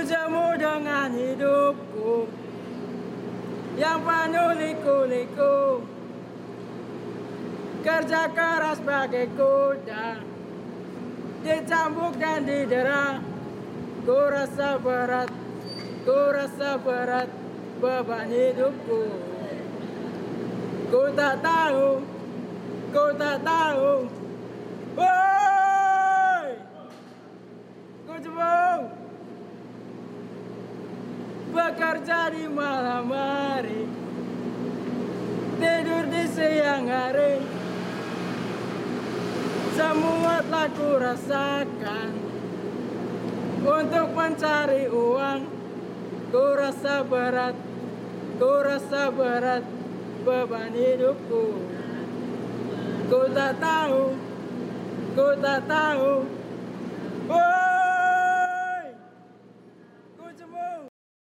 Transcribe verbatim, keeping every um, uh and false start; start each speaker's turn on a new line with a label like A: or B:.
A: jemu dengan hidupku yang penuh liku-liku, kerja keras bagai kuda, dicambuk dan didera. Ku rasa berat, ku rasa berat beban hidupku. Ku tak tahu, ku tak tahu. Woi, ku jebuk bekerja di malam hari, tidur di siang hari. Semua telah ku rasakan untuk mencari uang. Ku rasa berat, ku rasa berat beban hidupku. Ku tak tahu, ku tak tahu. Woi, ku jemu.